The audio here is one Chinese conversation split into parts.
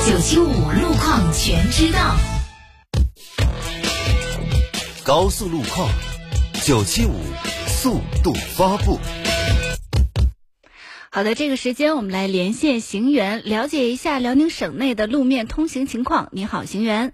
975路况全知道。 高速路况975速度发布。 好的，这个时间我们来连线行员，了解一下辽宁省内的路面通行情况。你好，行员。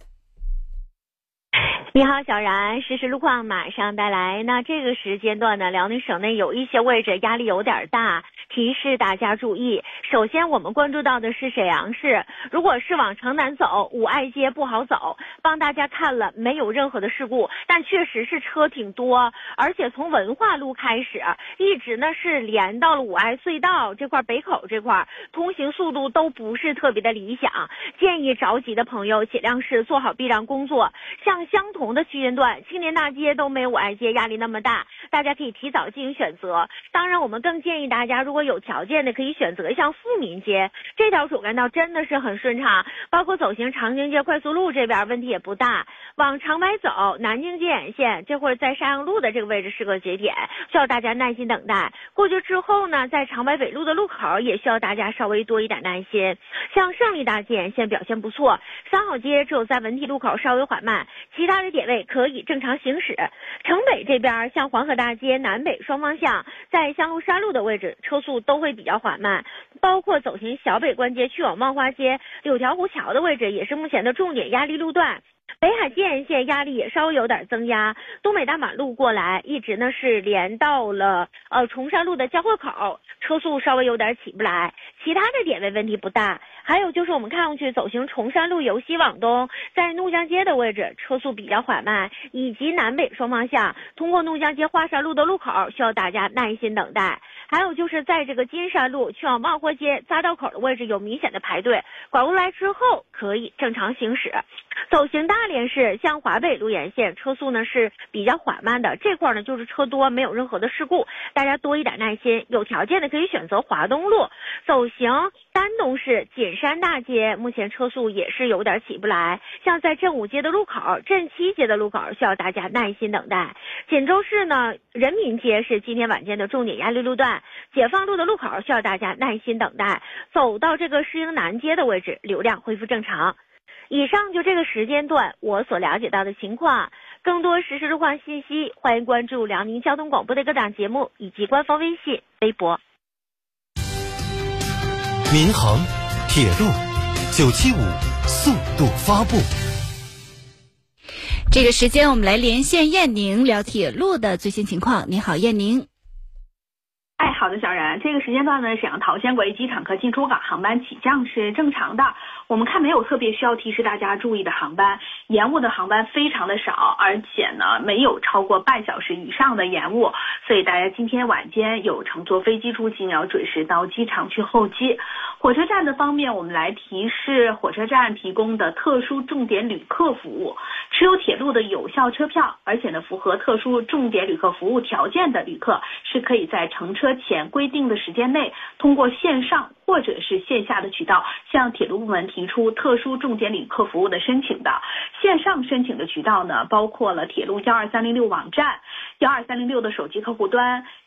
你好，小然，实时路况马上带来。那这个时间段呢，辽宁省内有一些位置压力有点大，提示大家注意。首先我们关注到的是沈阳市，如果是往城南走，五爱街不好走，帮大家看了没有任何的事故，但确实是车挺多，而且从文化路开始一直呢是连到了五爱隧道这块，北口这块通行速度都不是特别的理想，建议着急的朋友尽量是做好避让工作。像相同的区间段，青年大街都没有五爱街压力那么大，大家可以提早进行选择。当然我们更建议大家如果有条件的可以选择像富民街这条主干道，真的是很顺畅，包括走行长京街快速路这边问题也不大。往长白走，南京接眼线这会儿在沙阳路的这个位置是个节点，需要大家耐心等待。过去之后呢，在长白北路的路口也需要大家稍微多一点耐心。像胜利大街沿线表现不错，三好街只有在文体路口稍微缓慢，其他的点位可以正常行驶。城北这边像黄河大街南北双方向，在香路山路的位置车速都会比较缓慢，包括走行小北关街去往万花街柳条湖桥的位置也是目前的重点压力路段。北海接沿线压力也稍微有点增压，东北大马路过来一直呢是连到了崇山路的交汇口，车速稍微有点起不来，其他的点位问题不大。还有就是我们看上去走行崇山路由西往东，在怒江街的位置车速比较缓慢，以及南北双方向通过怒江街华山路的路口需要大家耐心等待。还有就是在这个金山路去往万活街匝道口的位置有明显的排队，拐过来之后可以正常行驶。走行大连市向华北路沿线车速呢是比较缓慢的，这块呢就是车多没有任何的事故，大家多一点耐心，有条件的可以选择华东路。走行丹东市锦山大街目前车速也是有点起不来，像在镇武街的路口镇七街的路口需要大家耐心等待。锦州市呢人民街是今天晚间的重点压力路段，解放路的路口需要大家耐心等待，走到这个世英南街的位置流量恢复正常。以上就这个时间段我所了解到的情况，更多实时路况信息欢迎关注辽宁交通广播的各档节目以及官方微信微博。 民航铁路975速度发布。 这个时间我们来连线燕宁，聊铁路的最新情况。你好，燕宁。 好的，小然，这个时间段呢，沈阳桃仙国际机场和进出港航班起降是正常的。我们看没有特别需要提示大家注意的航班，延误的航班非常的少，而且呢没有超过半小时以上的延误，所以大家今天晚间有乘坐飞机出行要准时到机场去候机。火车站的方面，我们来提示火车站提供的特殊重点旅客服务，持有铁路的有效车票，而且呢符合特殊重点旅客服务条件的旅客是可以在乘车前规定的时间内，通过线上或者是线下的渠道向铁路部门提出特殊重点旅客服务的申请的。线上申请的渠道呢，包括了铁路12306网站、12306的手机客户端、